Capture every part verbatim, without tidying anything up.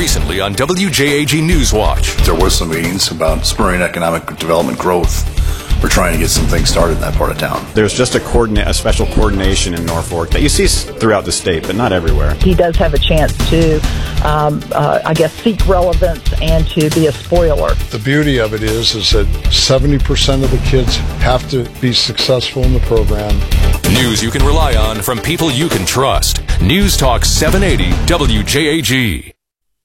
recently on W J A G Newswatch. There was some meetings about spurring economic development growth. We're trying to get some things started in that part of town. There's just a, coordinate, a special coordination in Norfolk that you see throughout the state, but not everywhere. He does have a chance to, um, uh, I guess, seek relevance and to be a spoiler. The beauty of it is, is that seventy percent of the kids have to be successful in the program. News you can rely on from people you can trust. News Talk seven eighty W J A G.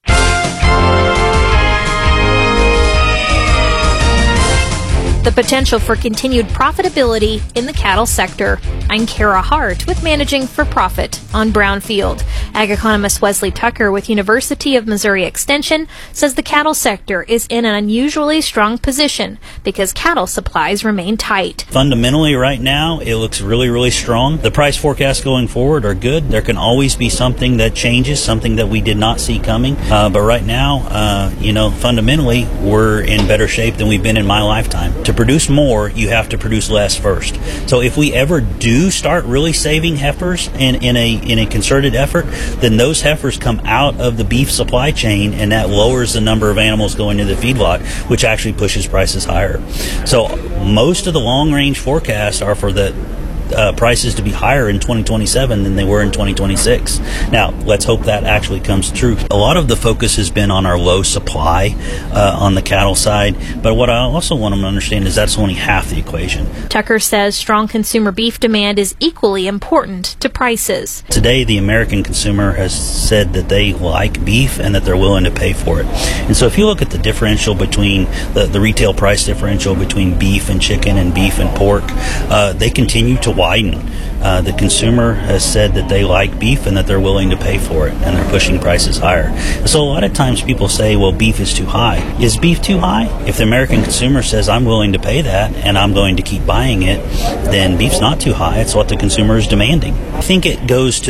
The potential for continued profitability in the cattle sector. I'm Kara Hart with Managing for Profit on Brownfield. Ag economist Wesley Tucker with University of Missouri Extension says the cattle sector is in an unusually strong position because cattle supplies remain tight. Fundamentally right now, it looks really, really strong. The price forecasts going forward are good. There can always be something that changes, something that we did not see coming. Uh, but right now, uh, you know, fundamentally, we're in better shape than we've been in my lifetime. To produce more, you have to produce less first. So if we ever do start really saving heifers in, in a in a concerted effort, then those heifers come out of the beef supply chain, and that lowers the number of animals going to the feedlot, which actually pushes prices higher. So most of the long-range forecasts are for the Uh, prices to be higher in twenty twenty-seven than they were in twenty twenty-six. Now, let's hope that actually comes true. A lot of the focus has been on our low supply uh, on the cattle side, but what I also want them to understand is that's only half the equation. Tucker says strong consumer beef demand is equally important to prices. Today, the American consumer has said that they like beef and that they're willing to pay for it. And so if you look at the differential between the, the retail price differential between beef and chicken and beef and pork, uh, they continue to widen. Uh, the consumer has said that they like beef and that they're willing to pay for it, and they're pushing prices higher. So a lot of times people say, well, beef is too high. Is beef too high? If the American consumer says, I'm willing to pay that and I'm going to keep buying it, then beef's not too high. It's what the consumer is demanding. I think it goes to